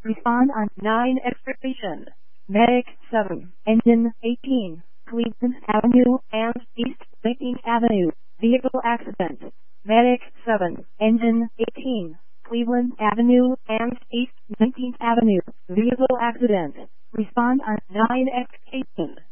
Respond on 9 expectation. Medic 7, engine 18, Cleveland Avenue and East 19th Avenue, vehicle accident. Medic 7, engine 18, Cleveland Avenue and East 19th Avenue, vehicle accident. Respond on 9 expectation.